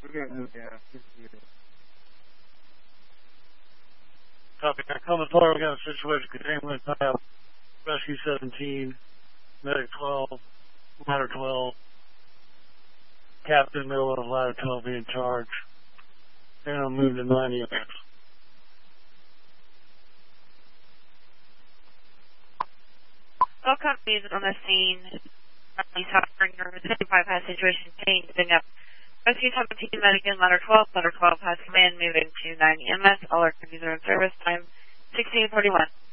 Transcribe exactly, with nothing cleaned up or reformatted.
Copy. Coming forward, we got a situation containment path. Rescue seventeen, Medic twelve, Ladder twelve, Captain Middle of Ladder twelve being charged. And I'll move to nine E M S. All companies on the scene. fifty-five has situation changed. Rescue seventeen, Medic in Ladder twelve. Ladder twelve has command moving to nine E M S. All our companies are in service. Time sixteen forty-one.